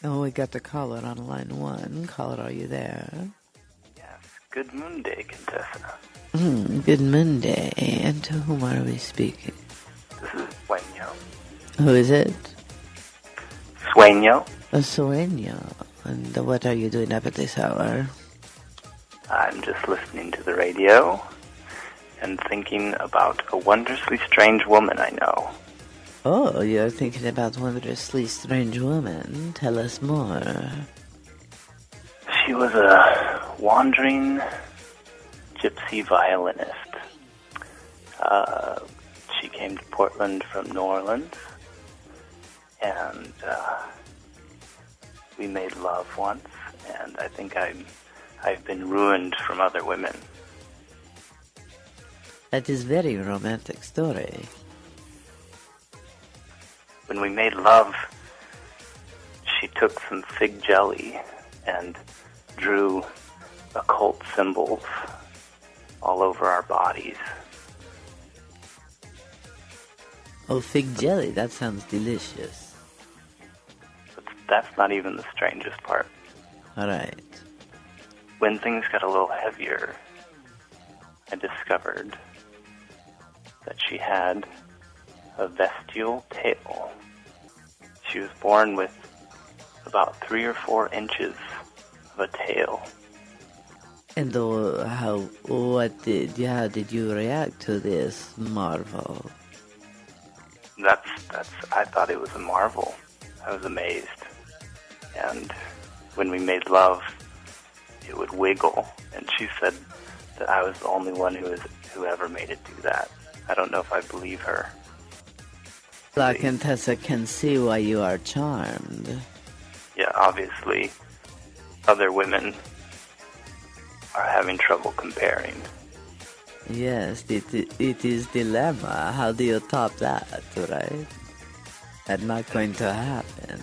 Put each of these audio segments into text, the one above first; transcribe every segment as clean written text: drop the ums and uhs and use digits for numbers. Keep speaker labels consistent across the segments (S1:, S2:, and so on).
S1: Oh, we got the caller on line one. Caller, are you there?
S2: Yes. Good Monday, Contessa.
S1: Good Monday. And to whom are we speaking?
S2: This is Sueño.
S1: Who is it?
S2: Sueño.
S1: Sueño. And what are you doing up at this hour?
S2: I'm just listening to the radio and thinking about a wondrously strange woman I know.
S1: Oh, you're thinking about wondrously strange woman. Tell us more.
S2: She was a wandering gypsy violinist. She came to Portland from New Orleans, and we made love once, and I think I've been ruined from other women.
S1: That is very romantic story.
S2: When we made love, she took some fig jelly and drew occult symbols all over our bodies.
S1: Oh, fig jelly. That sounds delicious.
S2: But that's not even the strangest part.
S1: All right.
S2: When things got a little heavier, I discovered that she had a vestigial tail. She was born with about 3 or 4 inches of a tail.
S1: And how did you react to this marvel?
S2: I thought it was a marvel. I was amazed. And when we made love, it would wiggle. And she said that I was the only one who ever made it do that. I don't know if I believe her.
S1: La Contessa can see why you are charmed.
S2: Yeah, obviously, other women are having trouble comparing.
S1: Yes, it is dilemma. How do you top that, right? That's not going to happen.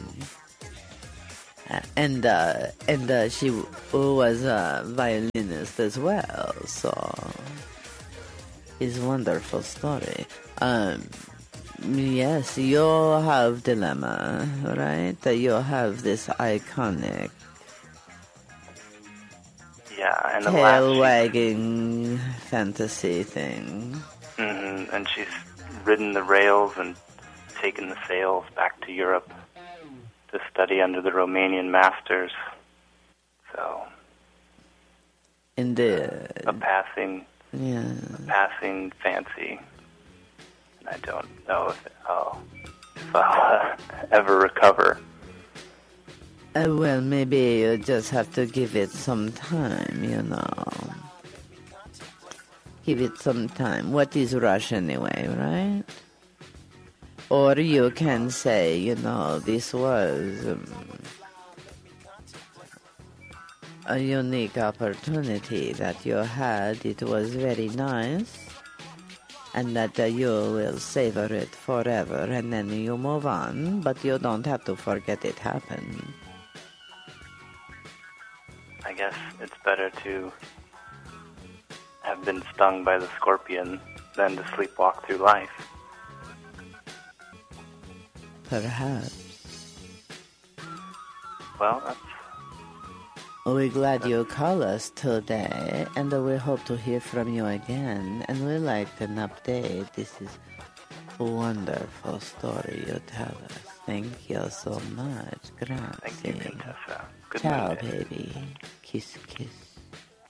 S1: And she was a violinist as well, so it's a wonderful story. Yes, you have dilemma, right? You have this iconic
S2: and the
S1: tail-wagging fantasy thing.
S2: Mm-hmm. And she's ridden the rails and taken the sails back to Europe to study under the Romanian masters. So, a passing fancy. And I don't know if I'll ever recover.
S1: Well, maybe you just have to give it some time, Give it some time. What is rush anyway, right? Or you can say, this was a unique opportunity that you had. It was very nice. And that you will savor it forever, and then you move on, but you don't have to forget it happened.
S2: I guess it's better to have been stung by the scorpion than to sleepwalk through life.
S1: Perhaps.
S2: Well,
S1: we're glad you called us today, and we hope to hear from you again. And we'd like an update. This is a wonderful story you tell us. Thank you so much. Grazie.
S2: Thank you, Contessa. Good
S1: Ciao,
S2: night.
S1: baby. Kiss, kiss.